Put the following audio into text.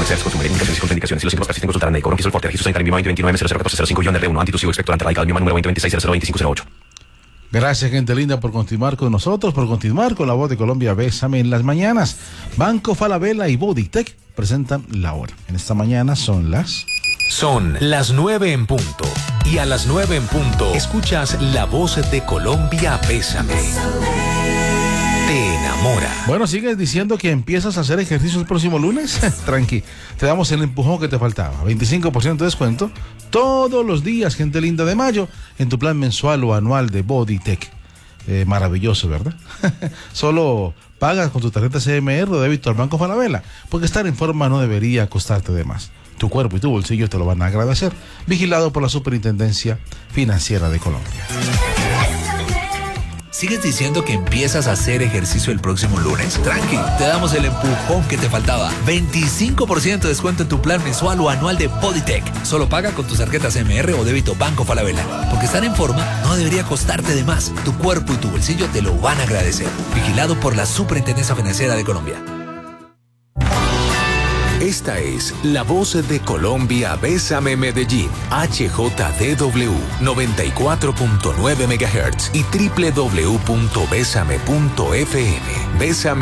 Sears Consumer. Indicaciones y contraindicaciones. Si los síntomas persisten, consultar a médico. Bronquisol forte. Registro sanitario MIMA 2029-001405-R1. Antitusivo expectorante radical MIMA número 2026-002508. Gracias, gente linda, por continuar con nosotros, por continuar con La Voz de Colombia. Bésame en las mañanas. Banco Falabella y Bodytech presentan la hora. En esta mañana son las 9 en punto. Y a las 9 en punto escuchas La Voz de Colombia. Bésame. Te enamora. Bueno, sigues diciendo que empiezas a hacer ejercicio el próximo lunes. Tranqui, te damos el empujón que te faltaba. 25% de descuento todos los días, gente linda, de mayo, en tu plan mensual o anual de Bodytech. Maravilloso, ¿verdad? Solo pagas con tu tarjeta CMR o débito al Banco Falabella, porque estar en forma no debería costarte de más. Tu cuerpo y tu bolsillo te lo van a agradecer. Vigilado por la Superintendencia Financiera de Colombia. ¿Sigues diciendo que empiezas a hacer ejercicio el próximo lunes? Tranqui, te damos el empujón que te faltaba. 25% de descuento en tu plan mensual o anual de Bodytech. Solo paga con tus tarjetas MR o débito Banco Falabella. Porque estar en forma no debería costarte de más. Tu cuerpo y tu bolsillo te lo van a agradecer. Vigilado por la Superintendencia Financiera de Colombia. Esta es La Voz de Colombia. Bésame Medellín. HJDW 94.9 MHz y www.besame.fm. Bésame.